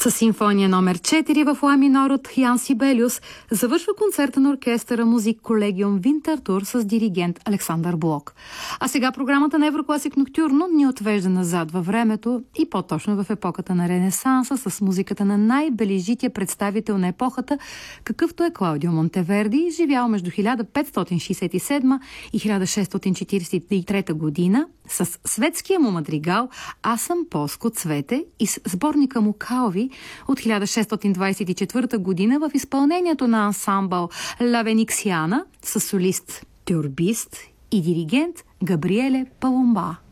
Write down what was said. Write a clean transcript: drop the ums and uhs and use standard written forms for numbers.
С симфония номер 4 в ла минор от Ян Сибелиус завършва концерта на оркестъра Музик Колегиум Винтертур с диригент Александър Блок. А сега програмата на Еврокласик Ноктюрно ни отвежда назад във времето и по-точно в епохата на Ренесанса с музиката на най-бележития представител на епохата, какъвто е Клаудио Монтеверди, живял между 1567 и 1643 година, с светския му мадригал "Аз съм полско цвете" и с сборника му "Калви" от 1624 година в изпълнението на ансамбъл Ла Вениксиана с солист, тюрбист и диригент Габриеле Палумба.